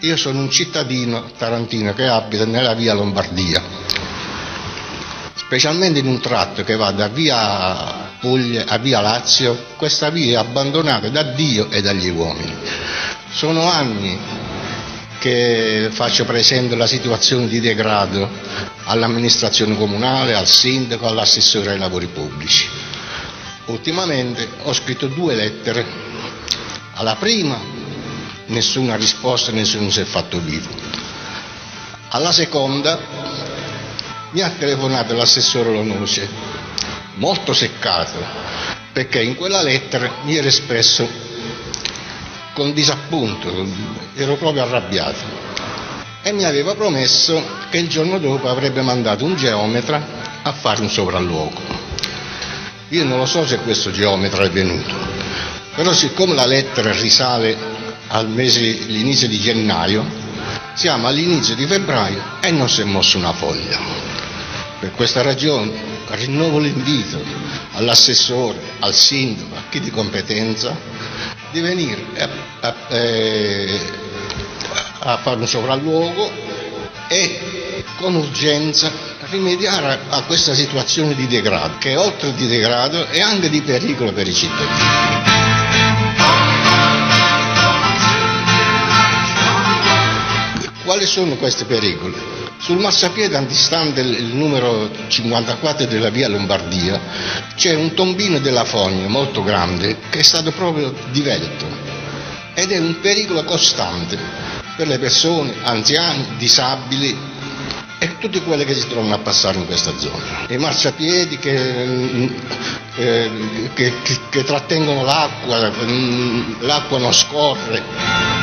Io sono un cittadino tarantino che abita nella via Lombardia, specialmente in un tratto che va da via Puglia a via Lazio. Questa via è abbandonata da Dio e dagli uomini. Sono anni che faccio presente la situazione di degrado all'amministrazione comunale, al sindaco, all'assessore ai lavori pubblici. Ultimamente ho scritto 2 lettere. Alla prima nessuna risposta, nessuno si è fatto vivo. Alla seconda mi ha telefonato l'assessore Lonoce, molto seccato, perché in quella lettera mi era espresso con disappunto, ero proprio arrabbiato, e mi aveva promesso che il giorno dopo avrebbe mandato un geometra a fare un sopralluogo. Io non lo so se questo geometra è venuto, però siccome la lettera risale all'inizio di gennaio, siamo all'inizio di febbraio e non si è mosso una foglia. Per questa ragione rinnovo l'invito all'assessore, al sindaco, a chi di competenza, di venire a fare un sopralluogo e con urgenza rimediare a questa situazione di degrado, che oltre di degrado è anche di pericolo per i cittadini. Quali sono questi pericoli? Sul marciapiede antistante il numero 54 della via Lombardia c'è un tombino della fogna molto grande che è stato proprio divelto ed è un pericolo costante per le persone, anziani, disabili e tutti quelli che si trovano a passare in questa zona. I marciapiedi che trattengono l'acqua non scorre.